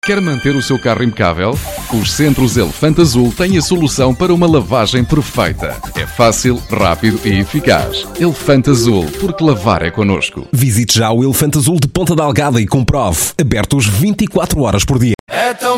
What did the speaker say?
Quer manter o seu carro impecável? Os Centros Elefante Azul têm a solução para uma lavagem perfeita. É fácil, rápido e eficaz. Elefante Azul, porque lavar é connosco. Visite já o Elefante Azul de Ponta Delgada e comprove. Abertos 24 horas por dia.